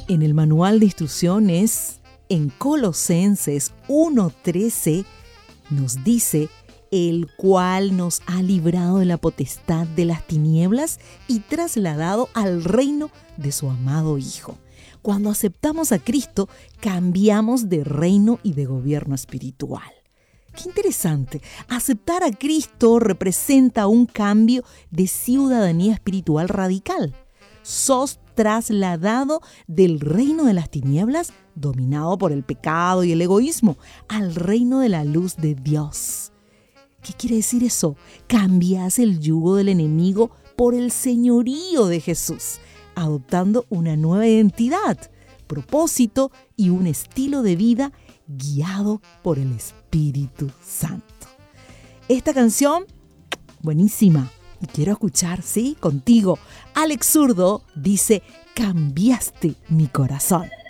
En el manual de instrucciones, en Colosenses 1:13, nos dice: el cual nos ha librado de la potestad de las tinieblas y trasladado al reino de su amado Hijo. Cuando aceptamos a Cristo, cambiamos de reino y de gobierno espiritual. ¡Qué interesante! Aceptar a Cristo representa un cambio de ciudadanía espiritual radical. Sos trasladado del reino de las tinieblas, dominado por el pecado y el egoísmo, al reino de la luz de Dios. ¿Qué quiere decir eso? Cambias el yugo del enemigo por el señorío de Jesús, adoptando una nueva identidad, propósito y un estilo de vida guiado por el Espíritu Santo. Esta canción, buenísima, y quiero escuchar, ¿sí? Contigo. Alex Zurdo dice: cambiaste mi corazón.